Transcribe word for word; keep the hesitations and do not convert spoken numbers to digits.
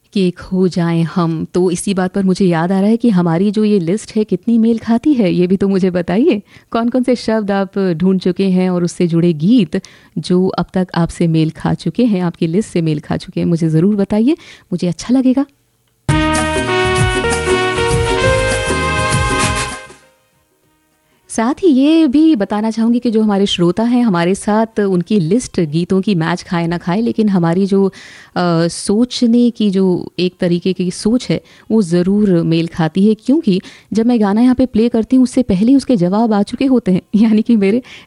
कि खो जाएं हम। तो इसी बात पर मुझे याद आ रहा है कि हमारी जो ये लिस्ट है कितनी मेल खाती है, ये भी तो मुझे बताइए। कौन कौन से शब्द आप ढूंढ चुके हैं और उससे जुड़े गीत जो अब तक आपसे मेल खा चुके हैं, आपकी लिस्ट से मेल खा चुके हैं, मुझे ज़रूर बताइए, मुझे अच्छा लगेगा। साथ ही ये भी बताना चाहूँगी कि जो हमारे श्रोता हैं हमारे साथ, उनकी लिस्ट गीतों की मैच खाए ना खाए, लेकिन हमारी जो अ, सोचने की जो एक तरीके की सोच है वो ज़रूर मेल खाती है, क्योंकि जब मैं गाना यहाँ पे प्ले करती हूँ उससे पहले ही उसके जवाब आ चुके होते हैं। यानी कि मेरे